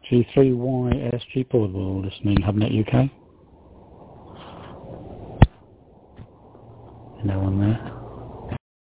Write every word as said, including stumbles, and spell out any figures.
G three Y S G Portable, listening HubNet U K. No one there.